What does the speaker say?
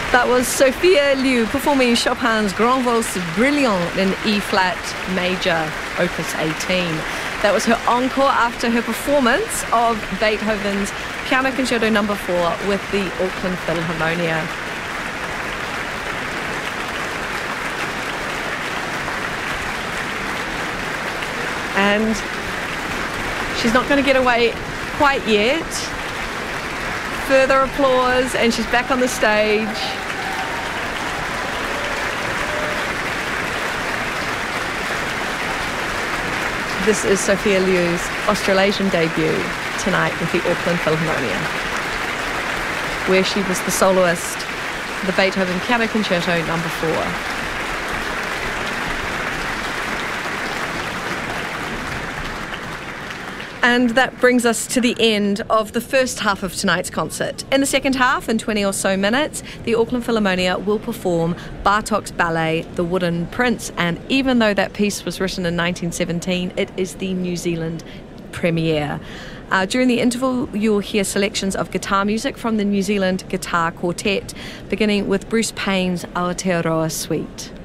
That was Sophia Liu performing Chopin's Grand Valse Brilliant in E-flat major, opus 18. That was her encore after her performance of Beethoven's Piano Concerto No. 4 with the Auckland Philharmonia. And she's not going to get away quite yet. Further applause, and she's back on the stage. This is Sophia Liu's Australasian debut tonight with the Auckland Philharmonia, where she was the soloist for the Beethoven Piano Concerto No. 4. And that brings us to the end of the first half of tonight's concert. In the second half, in 20 or so minutes, the Auckland Philharmonia will perform Bartók's ballet, The Wooden Prince. And even though that piece was written in 1917, it is the New Zealand premiere. During the interval, you'll hear selections of guitar music from the New Zealand Guitar Quartet, beginning with Bruce Payne's Aotearoa Suite.